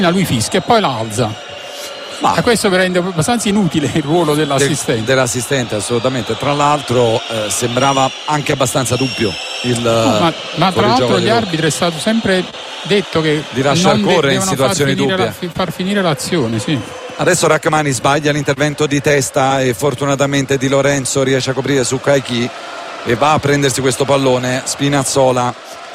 lui fischia e poi la alza. Ma questo rende abbastanza inutile il ruolo dell'assistente. Assolutamente. Tra l'altro sembrava anche abbastanza dubbio ma tra l'altro gli arbitri è stato sempre detto che di lasciar correre in situazioni dubbie, far finire l'azione, sì. Adesso Rachmani sbaglia l'intervento di testa e fortunatamente Di Lorenzo riesce a coprire su Kai-Chi e va a prendersi questo pallone. Spinazzola,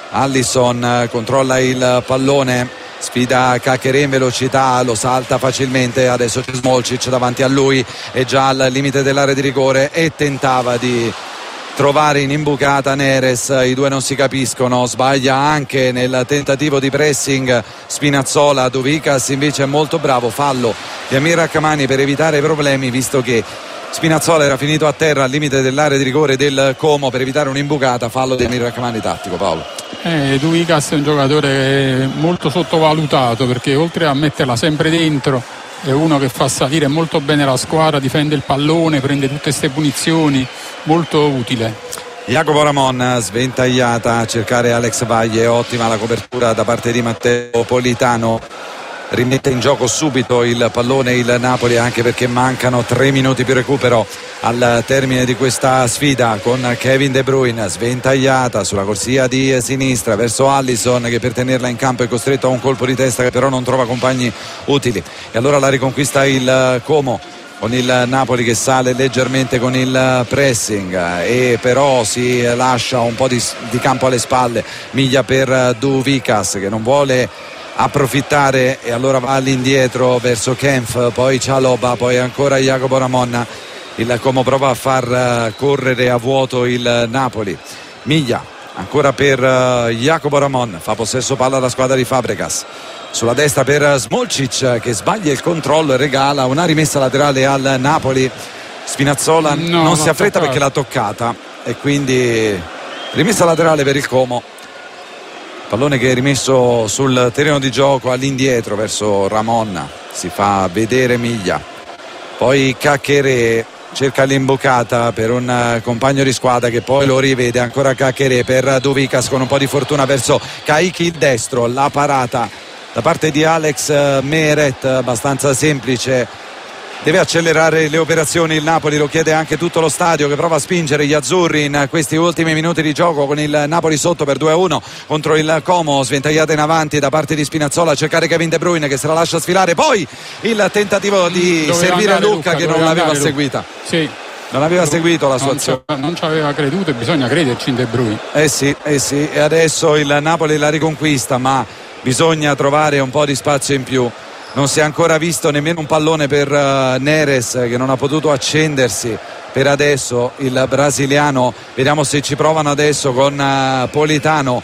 Allison controlla il pallone, sfida Kakere in velocità, lo salta facilmente. Adesso c'è Smolcic davanti a lui, è già al limite dell'area di rigore e tentava di trovare in imbucata Neres. I due non si capiscono, sbaglia anche nel tentativo di pressing Spinazzola. Duvicas invece è molto bravo, fallo di Amir Rachmani per evitare problemi, visto che Spinazzola era finito a terra al limite dell'area di rigore del Como per evitare un'imbucata. Fallo di Amir Rachmani tattico, Paolo. Duvicas è un giocatore molto sottovalutato, perché oltre a metterla sempre dentro è uno che fa salire molto bene la squadra, difende il pallone, prende tutte queste punizioni, molto utile. Jacopo Ramon, sventagliata a cercare Alex Valle, ottima la copertura da parte di Matteo Politano. Rimette in gioco subito il pallone il Napoli, anche perché mancano 3 minuti più recupero al termine di questa sfida, con Kevin De Bruyne sventagliata sulla corsia di sinistra verso Allison, che per tenerla in campo è costretto a un colpo di testa che però non trova compagni utili, e allora la riconquista il Como con il Napoli che sale leggermente con il pressing e però si lascia un po' di campo alle spalle. Miglia per Duvicas che non vuole approfittare e allora va all'indietro verso Kempf, poi Cialoba, poi ancora Jacopo Ramon. Il Como prova a far correre a vuoto il Napoli. Miglia ancora per Jacopo Ramon, fa possesso palla alla squadra di Fabregas, sulla destra per Smolcic che sbaglia il controllo e regala una rimessa laterale al Napoli. Spinazzola non si affretta perché l'ha toccata e quindi rimessa laterale per il Como. Pallone che è rimesso sul terreno di gioco all'indietro verso Ramon, si fa vedere Miglia, poi Kakere cerca l'imbucata per un compagno di squadra che poi lo rivede, ancora Kakere per Duvicas con un po' di fortuna verso Kai-Chi il destro, la parata da parte di Alex Meret abbastanza semplice. Deve accelerare le operazioni il Napoli, lo chiede anche tutto lo stadio che prova a spingere gli azzurri in questi ultimi minuti di gioco, con il Napoli sotto per 2-1 contro il Como. Sventagliata in avanti da parte di Spinazzola a cercare Kevin De Bruyne che se la lascia sfilare, poi il tentativo di servire Lucca che non l'aveva seguita. Sì. Non aveva seguito la sua azione. Non ci aveva creduto e bisogna crederci in De Bruyne. Sì, e adesso il Napoli la riconquista, ma bisogna trovare un po' di spazio in più. Non si è ancora visto nemmeno un pallone per Neres, che non ha potuto accendersi per adesso il brasiliano. Vediamo se ci provano adesso con Politano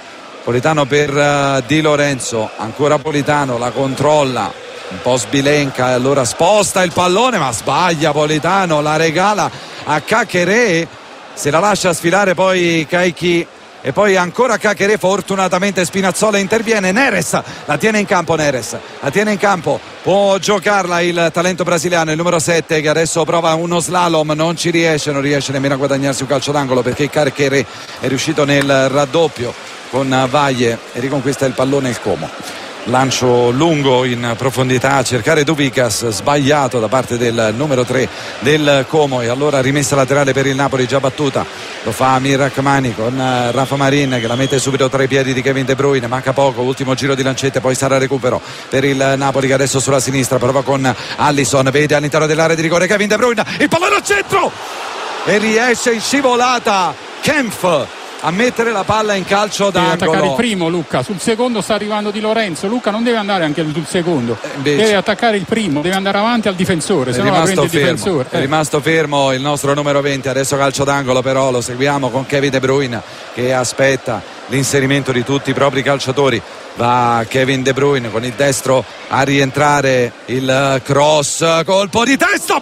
per Di Lorenzo, ancora Politano, la controlla un po' sbilenca e allora sposta il pallone ma sbaglia Politano, la regala a Kakere, se la lascia sfilare poi Kai-Chi e poi ancora Kakere. Fortunatamente Spinazzola interviene, Neres la tiene in campo, può giocarla il talento brasiliano, il numero 7, che adesso prova uno slalom, non riesce nemmeno a guadagnarsi un calcio d'angolo perché Kakere è riuscito nel raddoppio con Valle e riconquista il pallone il Como. Lancio lungo in profondità a cercare Duvicas, sbagliato da parte del numero 3 del Como, e allora rimessa laterale per il Napoli già battuta. Lo fa Amir Rachmani con Rafa Marin che la mette subito tra i piedi di Kevin De Bruyne, manca poco, ultimo giro di lancette, poi sarà recupero per il Napoli che adesso sulla sinistra prova con Allison, vede all'interno dell'area di rigore Kevin De Bruyne, il pallone al centro e riesce in scivolata Kempf a mettere la palla in calcio d'angolo. Deve attaccare il primo Lucca, sul secondo sta arrivando Di Lorenzo. Lucca non deve andare anche sul secondo, deve attaccare il primo, deve andare avanti al difensore, se no la prende il difensore. È rimasto fermo il nostro numero 20, adesso calcio d'angolo, però lo seguiamo con Kevin De Bruyne che aspetta l'inserimento di tutti i propri calciatori. Va Kevin De Bruyne con il destro a rientrare, il cross, colpo di testa,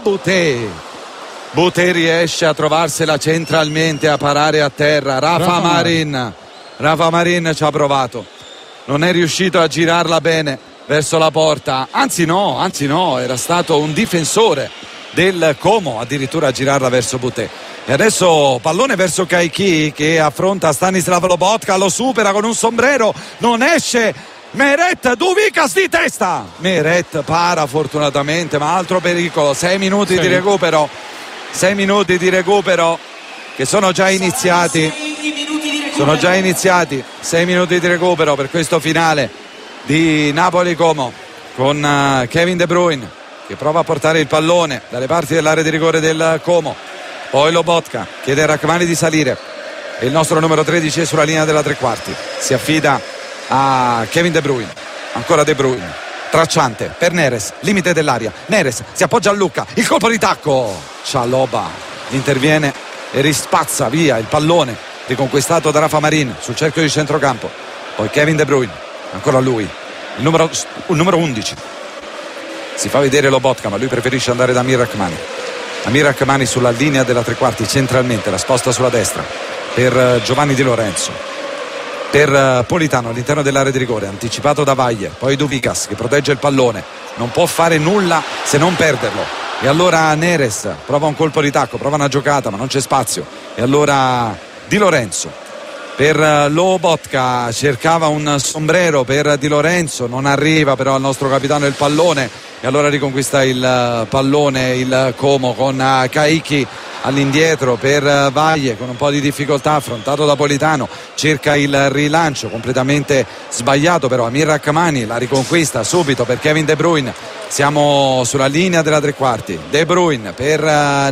Bouté riesce a trovarsela centralmente, a parare a terra. Rafa Marin ci ha provato, non è riuscito a girarla bene verso la porta, anzi no, era stato un difensore del Como addirittura a girarla verso Bouté. E adesso pallone verso Kai-Chi che affronta Stanislav Lobotka, lo supera con un sombrero, non esce Meret, Duvikas di testa, Meret para fortunatamente, ma altro pericolo. 6 minuti di recupero, 6 minuti di recupero che sono già iniziati, 6 minuti di recupero per questo finale di Napoli-Como, con Kevin De Bruyne che prova a portare il pallone dalle parti dell'area di rigore del Como. Poi Lobotka chiede a Rachmani di salire e il nostro numero 13 è sulla linea della tre quarti, si affida a Kevin De Bruyne, ancora De Bruyne, tracciante per Neres, limite dell'area, Neres si appoggia a Lucca, il colpo di tacco, Chalobah interviene e rispazza via il pallone riconquistato da Rafa Marin sul cerchio di centrocampo. Poi Kevin De Bruyne, ancora lui, il numero 11, si fa vedere Lobotka, ma lui preferisce andare da Amir Rachmani. Amir Rachmani sulla linea della tre quarti centralmente, la sposta sulla destra per Giovanni Di Lorenzo, per Politano all'interno dell'area di rigore, anticipato da Vaglie, poi Duvikas che protegge il pallone, non può fare nulla se non perderlo, e allora Neres prova un colpo di tacco, prova una giocata ma non c'è spazio, e allora Di Lorenzo per Lobotka, cercava un sombrero per Di Lorenzo, non arriva però al nostro capitano il pallone, e allora riconquista il pallone il Como con Caicchi all'indietro per Vaglie con un po' di difficoltà, affrontato da Politano, cerca il rilancio completamente sbagliato, però Amir Rachmani la riconquista subito per Kevin De Bruyne. Siamo sulla linea della tre quarti, De Bruyne per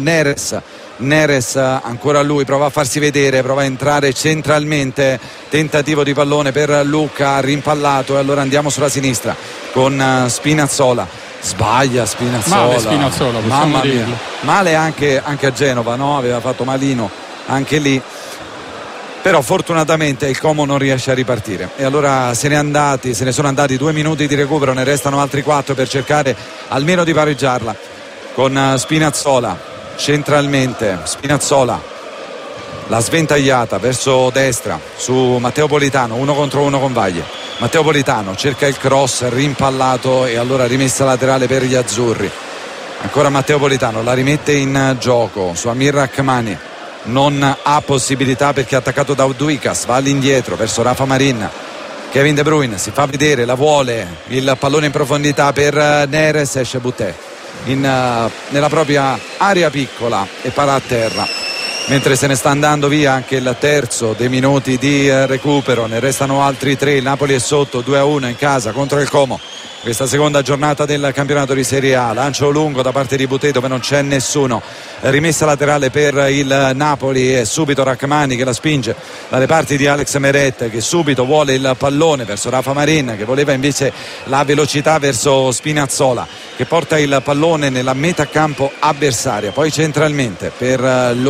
Neres ancora lui, prova a farsi vedere, prova a entrare centralmente, tentativo di pallone per Lucca, rimpallato, e allora andiamo sulla sinistra con Spinazzola. Sbaglia Spinazzola, male Spinazzola, mamma mia, dirlo. male anche a Genova, no? Aveva fatto malino anche lì, però fortunatamente il Como non riesce a ripartire, e allora se ne sono andati 2 minuti di recupero, ne restano altri 4 per cercare almeno di pareggiarla, con Spinazzola centralmente, Spinazzola la sventagliata verso destra su Matteo Politano, 1 contro 1 con Vaglie. Matteo Politano cerca il cross, rimpallato, e allora rimessa laterale per gli azzurri. Ancora Matteo Politano la rimette in gioco su Amir Rachmani, non ha possibilità perché è attaccato da Duvikas, va all'indietro verso Rafa Marin. Kevin De Bruyne si fa vedere, la vuole, il pallone in profondità per Neres, esce Boutet nella propria area piccola e para a terra, mentre se ne sta andando via anche il terzo dei minuti di recupero. Ne restano altri 3, il Napoli è sotto 2-1 in casa contro il Como, questa seconda giornata del campionato di Serie A. Lancio lungo da parte di Boutet dove non c'è nessuno, rimessa laterale per il Napoli, e subito Rachmani che la spinge dalle parti di Alex Meret, che subito vuole il pallone verso Rafa Marin, che voleva invece la velocità verso Spinazzola, che porta il pallone nella metà campo avversaria. Poi centralmente per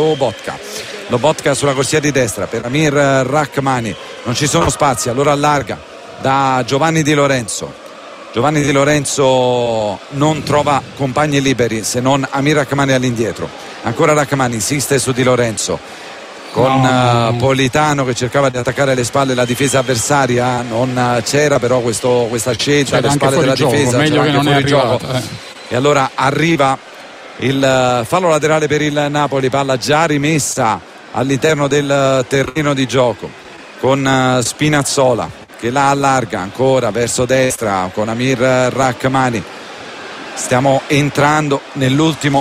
Lobotka sulla corsia di destra per Amir Rachmani, non ci sono spazi, allora allarga da Giovanni Di Lorenzo. Giovanni Di Lorenzo non trova compagni liberi se non Amir Rachmani all'indietro. Ancora Rachmani insiste su Di Lorenzo con Politano che cercava di attaccare alle spalle la difesa avversaria, non c'era però questa scelta alle spalle della difesa, meglio che non è arrivato, E allora arriva il fallo laterale per il Napoli, palla già rimessa all'interno del terreno di gioco con Spinazzola che la allarga ancora verso destra con Amir Rachmani. Stiamo entrando negli ultimi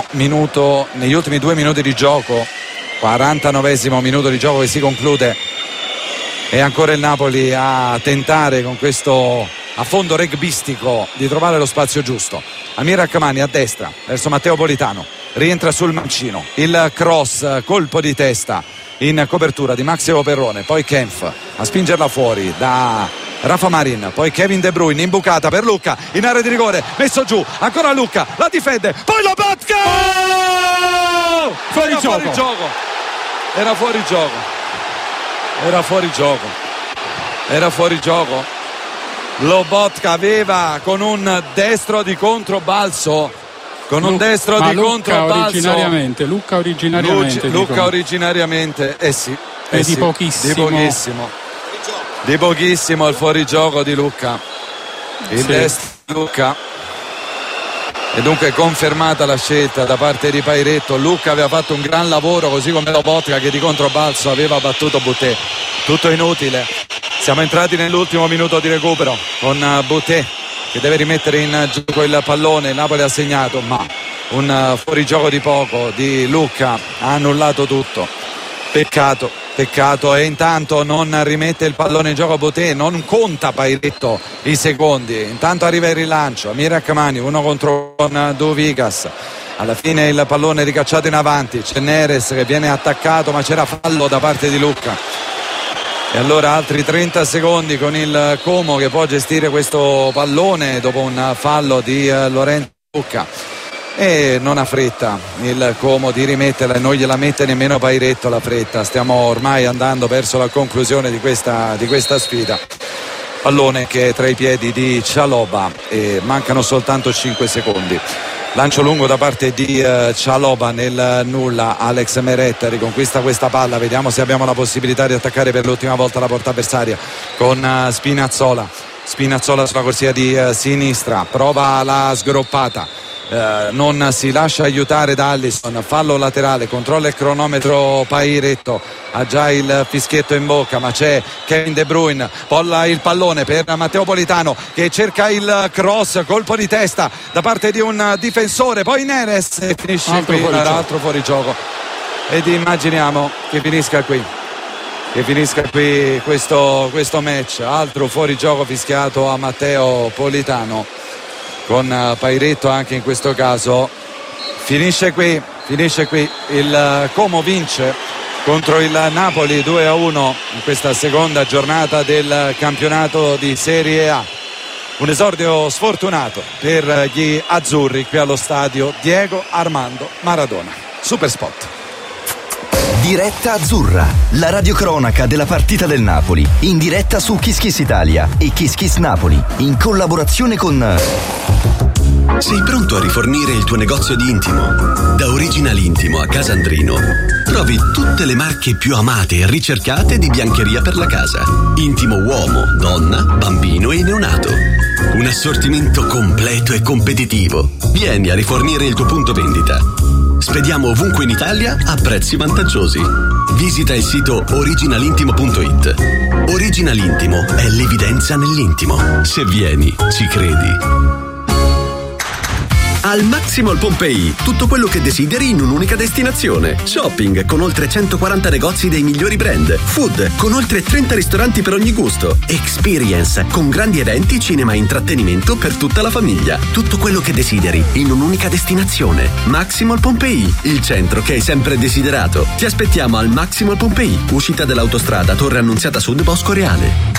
2 minuti di gioco, 49esimo minuto di gioco che si conclude, e ancora il Napoli a tentare con questo affondo rugbyistico di trovare lo spazio giusto. Amir Rachmani a destra verso Matteo Politano, rientra sul mancino, il cross, colpo di testa in copertura di Maximo Perrone, poi Kempf a spingerla fuori da Rafa Marin, poi Kevin De Bruyne in bucata per Lucca in area di rigore, messo giù, ancora Lucca, la difende, poi Lobotka! Fuori gioco. Era fuori gioco. Lobotka aveva con un destro di controbalzo. Lucca originariamente, di pochissimo il fuorigioco di Lucca, il destro di Lucca, e dunque confermata la scelta da parte di Pairetto. Lucca aveva fatto un gran lavoro, così come Lobotka che di controbalzo aveva battuto Boutet, tutto inutile Siamo entrati nell'ultimo minuto di recupero con Boutet che deve rimettere in gioco il pallone. Il Napoli ha segnato, ma un fuorigioco di poco di Lucca ha annullato tutto. Peccato. E intanto non rimette il pallone in gioco Boutet, non conta Pairetto i secondi. Intanto arriva il rilancio, Amir Rrahmani 1 contro Douvikas. Alla fine il pallone ricacciato in avanti, c'è Neres che viene attaccato, ma c'era fallo da parte di Lucca. E allora altri 30 secondi con il Como che può gestire questo pallone dopo un fallo di Lorenzo Lucca. E non ha fretta il Como di rimetterla, e non gliela mette nemmeno Pairetto la fretta. Stiamo ormai andando verso la conclusione di questa sfida. Pallone che è tra i piedi di Chalobah e mancano soltanto 5 secondi. Lancio lungo da parte di Chalobah nel nulla. Alex Meret riconquista questa palla, vediamo se abbiamo la possibilità di attaccare per l'ultima volta la porta avversaria con Spinazzola sulla corsia di sinistra, prova la sgroppata. Non si lascia aiutare da Alisson, fallo laterale, controlla il cronometro Pairetto, ha già il fischietto in bocca, ma c'è Kevin De Bruyne, polla il pallone per Matteo Politano che cerca il cross, colpo di testa da parte di un difensore, poi Neres e finisce altro fuorigioco. Ed immaginiamo che finisca qui questo match, altro fuorigioco fischiato a Matteo Politano, con Pairetto anche in questo caso. Finisce qui, il Como vince contro il Napoli 2-1 in questa seconda giornata del campionato di Serie A. Un esordio sfortunato per gli azzurri qui allo stadio Diego Armando Maradona. Super Spot. Diretta Azzurra, la radiocronaca della partita del Napoli, in diretta su Kiss Kiss Italia e Kiss Kiss Napoli, in collaborazione con... Sei pronto a rifornire il tuo negozio di intimo? Da Original Intimo a Casandrino trovi tutte le marche più amate e ricercate di biancheria per la casa. Intimo uomo, donna, bambino e neonato. Un assortimento completo e competitivo. Vieni a rifornire il tuo punto vendita. Spediamo ovunque in Italia a prezzi vantaggiosi. Visita il sito originalintimo.it. Original Intimo è l'evidenza nell'intimo. Se vieni, ci credi. Al Maximall Pompei, tutto quello che desideri in un'unica destinazione. Shopping con oltre 140 negozi dei migliori brand. Food con oltre 30 ristoranti per ogni gusto. Experience con grandi eventi, cinema e intrattenimento per tutta la famiglia. Tutto quello che desideri in un'unica destinazione. Maximall Pompei, il centro che hai sempre desiderato. Ti aspettiamo al Maximall Pompei, uscita dell'autostrada Torre Annunziata Sud Bosco Reale.